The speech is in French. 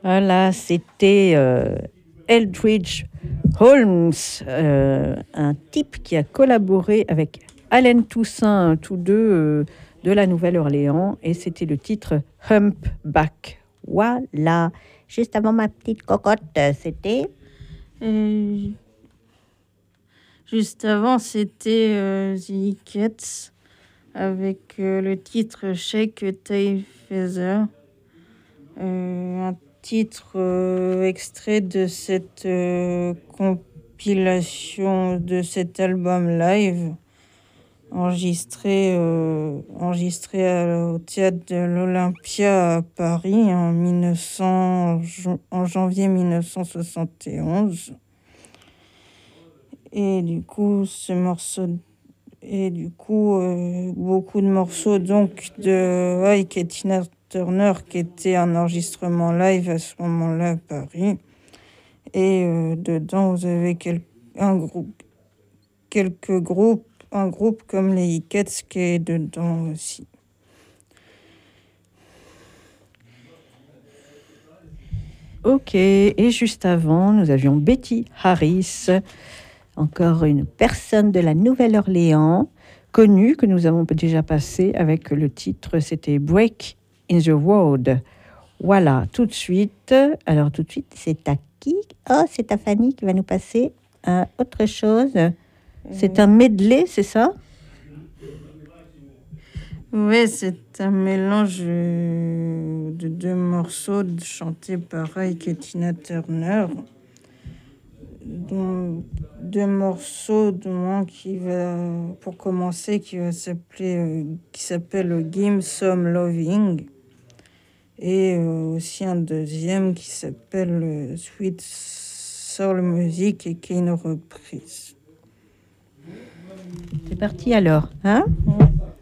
Voilà, c'était Eldridge Holmes, un type qui a collaboré avec Allen Toussaint, tous deux de la Nouvelle-Orléans, et c'était le titre Humpback. Voilà. Juste avant ma petite cocotte, c'était... Juste avant, c'était The Cats avec le titre Shake a Tail Feather. Un titre extrait de cette compilation de cet album live enregistré au théâtre de l'Olympia à Paris en janvier 1971. Et du coup, beaucoup de morceaux donc de Ike et Tina Turner qui était un enregistrement live à ce moment-là à Paris. Et dedans, vous avez un groupe comme les Ikettes qui est dedans aussi. Ok, et juste avant, nous avions Betty Harris, encore une personne de la Nouvelle-Orléans, connue, que nous avons déjà passé avec le titre, c'était Break in the Road. Voilà, tout de suite, c'est à qui? Oh, c'est à Fanny qui va nous passer autre chose. C'est un medley, c'est ça? Oui, c'est un mélange de deux morceaux chantés par Ike et Tina Turner. Deux morceaux pour commencer, qui s'appelle Give Some Loving, et aussi un deuxième qui s'appelle Sweet Soul Music et qui est une reprise. C'est parti alors, hein?